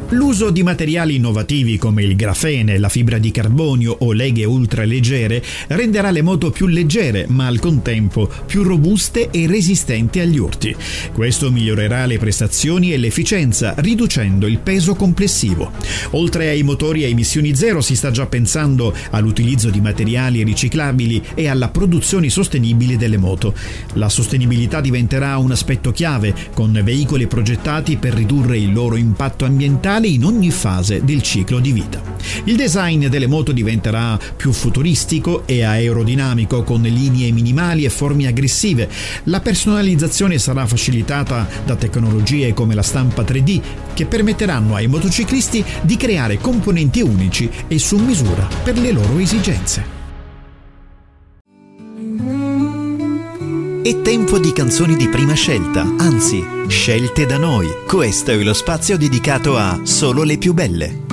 L'uso di materiali innovativi come il grafene, la fibra di carbonio o leghe ultraleggere renderà le moto più leggere, ma al contempo più robuste e resistenti agli urti. Questo migliorerà le prestazioni e l'efficienza, riducendo il peso complessivo. Oltre ai motori a emissioni zero, si sta già pensando all'utilizzo di materiali riciclabili e alla produzione sostenibile delle moto. La sostenibilità diventerà un aspetto chiave, con veicoli progettati per ridurre il loro impatto ambientale in ogni fase del ciclo di vita. Il design delle moto diventerà più futuristico e aerodinamico, con linee minimali e forme aggressive. La personalizzazione sarà facilitata da tecnologie come la stampa 3D, che permetteranno ai motociclisti di creare componenti unici e su misura per le loro esigenze. È tempo di canzoni di prima scelta, anzi, scelte da noi. Questo è lo spazio dedicato a Solo le più belle.